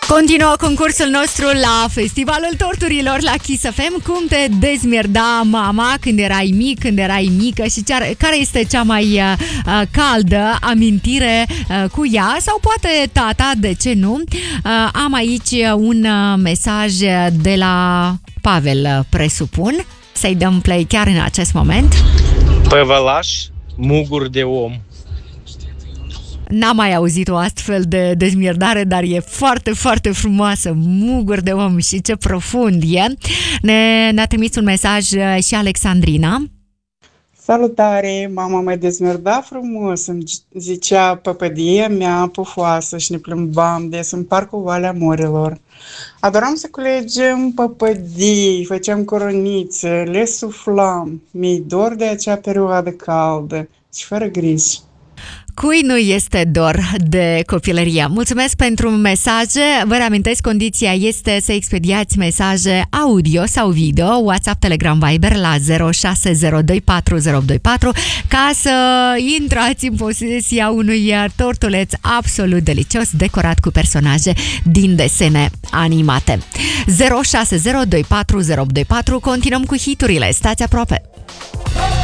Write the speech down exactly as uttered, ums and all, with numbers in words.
Continuă concursul nostru la Festivalul Torturilor la Kiss F M. Cum te dezmierda mama când erai mic, când erai mică și care este cea mai uh, caldă amintire uh, cu ea sau poate tata, de ce nu? Uh, am aici un uh, mesaj de la Pavel, presupun. Să-i dăm play chiar în acest moment. Păvălaș, mugur de om. N-am mai auzit o astfel de dezmierdare, dar e foarte, foarte frumoasă. Mugur de om și ce profund e. Ne, ne-a trimis un mesaj și Alexandrina. Salutare! Mama mă dezmierda frumos, îmi zicea păpădia mea pufoasă și ne plimbam des în parcul Valea Morilor. Adoram să culegem păpădii, făceam coronițe, le suflam. Mi-i dor de acea perioadă caldă și fără griji. Cui nu este dor de copilăria? Mulțumesc pentru mesaje. Vă reamintesc, condiția este să expediați mesaje audio sau video, WhatsApp, Telegram, Viber la zero șase zero doi patru zero opt doi patru ca să intrați în posesia unui tortuleț absolut delicios decorat cu personaje din desene animate. zero șase zero doi patru zero opt doi patru. Continuăm cu hiturile. Stați aproape!